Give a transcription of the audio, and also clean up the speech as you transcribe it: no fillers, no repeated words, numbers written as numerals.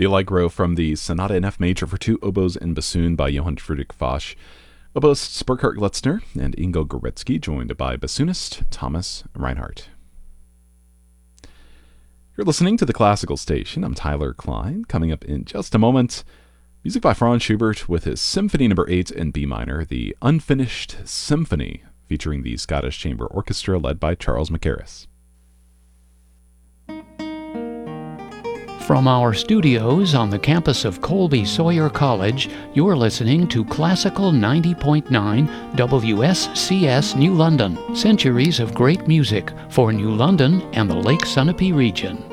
The Allegro from the Sonata in F major for two oboes and bassoon by Johann Friedrich Foch. Oboists Burkhard Glutzner and Ingo Goretzky, joined by bassoonist Thomas Reinhardt. You're listening to the Classical Station. I'm Tyler Klein. Coming up in just a moment, music by Franz Schubert with his Symphony No. 8 in B minor, the Unfinished Symphony, featuring the Scottish Chamber Orchestra led by Charles Mackerras. From our studios on the campus of Colby Sawyer College, you're listening to Classical 90.9 WSCS New London. Centuries of great music for New London and the Lake Sunapee region.